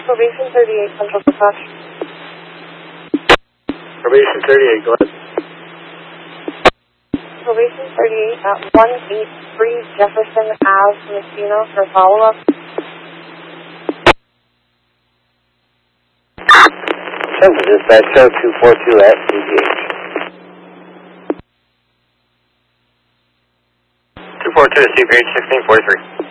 Probation 38, Central Dispatch. Probation 38, go ahead. Probation 38 at 183 Jefferson Ave, Messina for follow-up. Central Dispatch, show 242 at CGH. 242 to CPH 1643.